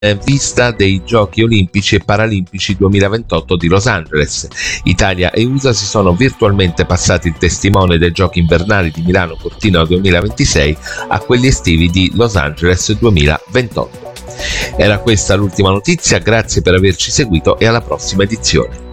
vista dei Giochi Olimpici e Paralimpici 2028 di Los Angeles. Italia e USA si sono virtualmente passati il testimone dei Giochi invernali di Milano Cortina 2026 a quelli estivi di Los Angeles 2028. Era questa l'ultima notizia, grazie per averci seguito e alla prossima edizione.